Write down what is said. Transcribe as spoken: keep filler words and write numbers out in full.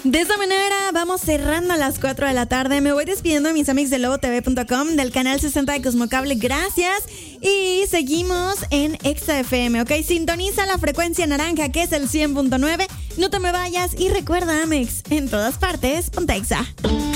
De esta manera vamos cerrando a las cuatro de la tarde. Me voy despidiendo de mis amigos de lobo t v punto com, del canal sesenta de Cosmocable. Gracias. Y seguimos en Exa F M, ¿ok? Sintoniza la frecuencia naranja, que es el cien punto nueve. No te me vayas y recuerda, Amex, en todas partes, ponte Exa.